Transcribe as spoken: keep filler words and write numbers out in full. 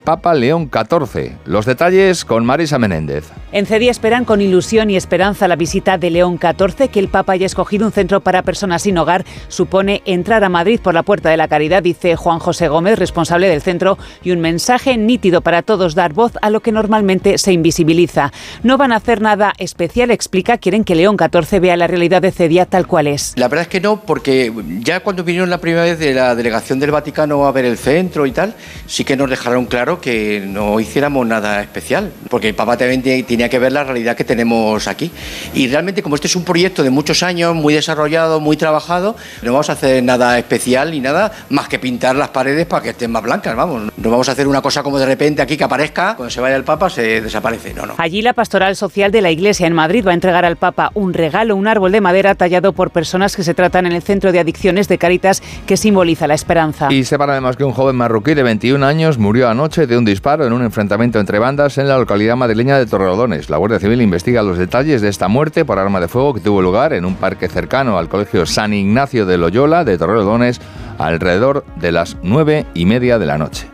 Papa León catorce. Los detalles con Marisa Menéndez. En CEDIA esperan con ilusión y esperanza la visita de León catorce. Que el Papa haya escogido un centro para personas sin hogar supone entrar a Madrid por la Puerta de la Caridad, dice Juan José Gómez, responsable del centro, y un mensaje nítido para todos: dar voz a lo que normalmente se invisibiliza. No van a hacer nada especial, explica, quieren que León catorce vea la realidad de CEDIA tal cual es. La verdad es que no, porque ya cuando vinieron la primera vez de la delegación del Vaticano a ver el centro y tal, sí que nos dejaron claro que no hiciéramos nada especial, porque el Papa también tenía que ver la realidad que tenemos aquí. Y realmente, como este es un proyecto de muchos años, muy desarrollado, muy trabajado, no vamos a hacer nada especial ni nada más que pintar las paredes para que estén más blancas, vamos. No vamos a hacer una cosa como de repente aquí que aparezca, cuando se vaya el Papa se desaparece, no, no. Allí la Pastoral Social de la Iglesia en Madrid va a entregar al Papa un regalo, un árbol de madera tallado por personas que se tratan en el Centro de Adicciones de Cáritas, que simboliza la esperanza. Y sepan además que un joven marroquí de veintiún años murió anoche de un disparo en un enfrentamiento entre bandas en la localidad madrileña de Torrelodones. La Guardia Civil investiga los detalles de esta muerte por arma de fuego que tuvo lugar en un parque cercano al colegio San Ignacio de Loyola de Torrelodones alrededor de las nueve y media de la noche.